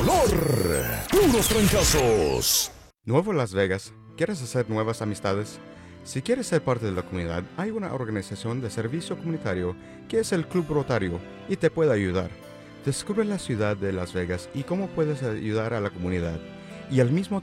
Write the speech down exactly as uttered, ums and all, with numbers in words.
color. Puros trancazos. Nuevo Las Vegas. ¿Quieres hacer nuevas amistades? Si quieres ser parte de la comunidad, hay una organización de servicio comunitario que es el Club Rotario y te puede ayudar. Descubre la ciudad de Las Vegas y cómo puedes ayudar a la comunidad y al mismo